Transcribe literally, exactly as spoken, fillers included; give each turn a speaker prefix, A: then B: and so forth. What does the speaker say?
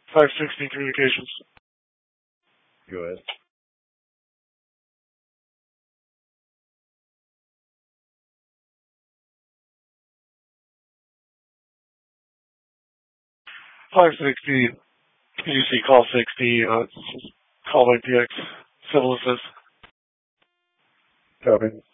A: five sixty Communications.
B: Go ahead.
A: five sixty, U C call sixty, uh, call by P X, Civil Assist.
B: Copy.